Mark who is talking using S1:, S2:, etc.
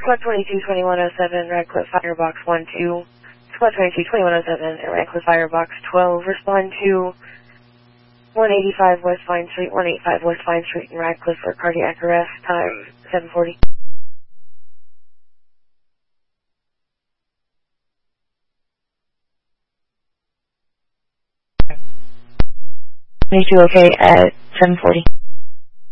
S1: Squad 22-2107, Radcliffe Firebox 1-2. Squad 22-2107 and Radcliffe Firebox 12, respond to 185 West Vine Street, 185 West Vine Street in Radcliffe for cardiac arrest, time 7:40. Make you okay at 7:40.